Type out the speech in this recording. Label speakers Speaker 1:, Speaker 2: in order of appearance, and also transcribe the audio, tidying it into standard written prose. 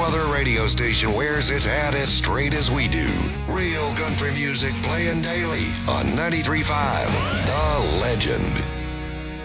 Speaker 1: other radio station wears its hat as straight as we do. Real country music playing daily on 93.5 The Legend.